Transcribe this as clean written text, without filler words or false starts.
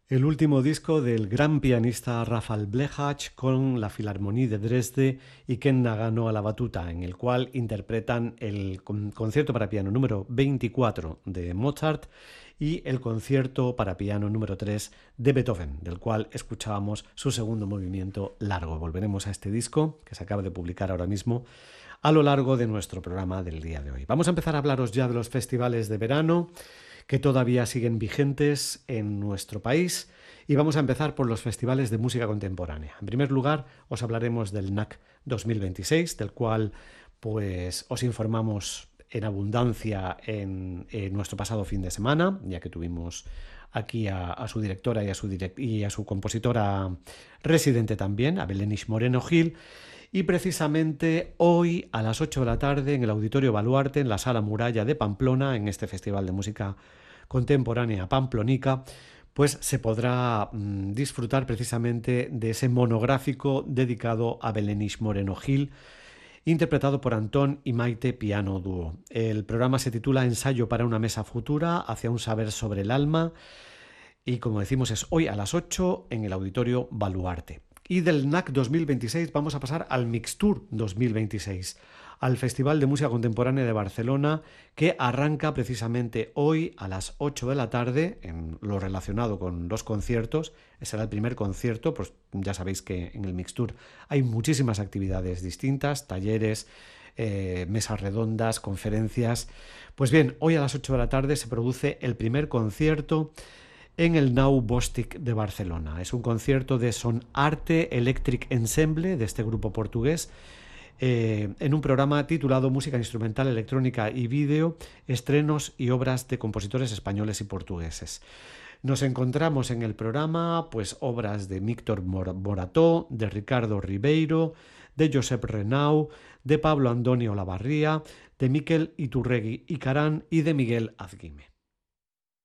El último disco del gran pianista Rafał Blechach con la Filarmonía de Dresde y Ken Nagano a la batuta, en el cual interpretan el concierto para piano número 24 de Mozart y el concierto para piano número 3 de Beethoven, del cual escuchábamos su segundo movimiento largo. Volveremos a este disco, que se acaba de publicar ahora mismo, a lo largo de nuestro programa del día de hoy. Vamos a empezar a hablaros ya de los festivales de verano que todavía siguen vigentes en nuestro país, y vamos a empezar por los festivales de música contemporánea. En primer lugar, os hablaremos del NAC 2026, del cual pues os informamos en abundancia en nuestro pasado fin de semana, ya que tuvimos aquí a su directora y a su compositora residente también, a Belenish Moreno Gil. Y precisamente hoy a las 8 de la tarde en el Auditorio Baluarte, en la Sala Muralla de Pamplona, en este Festival de Música Contemporánea Pamplonica, pues se podrá disfrutar precisamente de ese monográfico dedicado a Belenish Moreno Gil, interpretado por Antón y Maite Piano Dúo. El programa se titula Ensayo para una mesa futura hacia un saber sobre el alma, y como decimos es hoy a las 8 en el Auditorio Baluarte. Y del NAC 2026 vamos a pasar al Mixtur 2026, al Festival de Música Contemporánea de Barcelona, que arranca precisamente hoy a las 8 de la tarde, en lo relacionado con los conciertos. Será el primer concierto, pues ya sabéis que en el Mixtur hay muchísimas actividades distintas, talleres, mesas redondas, conferencias. Pues bien, hoy a las 8 de la tarde se produce el primer concierto en el Nau Bostik de Barcelona. Es un concierto de Son Arte Electric Ensemble, de este grupo portugués, en un programa titulado Música Instrumental, Electrónica y Vídeo, estrenos y obras de compositores españoles y portugueses. Nos encontramos en el programa pues obras de Víctor Morató, de Ricardo Ribeiro, de Josep Renau, de Pablo Andoni Olavarría, de Miquel Iturregui y Carán y de Miguel Azguime.